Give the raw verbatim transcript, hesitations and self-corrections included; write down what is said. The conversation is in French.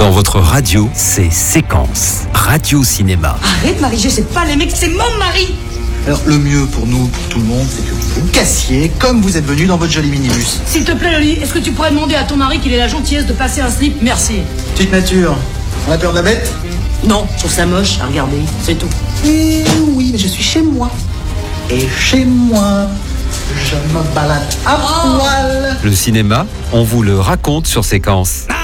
Dans votre radio, c'est Séquence, Radio Cinéma. Arrête Marie-G, c'est pas les mecs, c'est mon mari. Alors le mieux pour nous, pour tout le monde, c'est que vous vous cassiez comme vous êtes venu dans votre joli minibus. S'il te plaît Loli, est-ce que tu pourrais demander à ton mari qu'il ait la gentillesse de passer un slip? Merci. Petite nature, on a peur de la bête? Non, je trouve ça moche à regarder, c'est tout. Eh oui, mais je suis chez moi. Et chez moi, je me balade à Oh. poil. Le cinéma, on vous le raconte sur Séquence.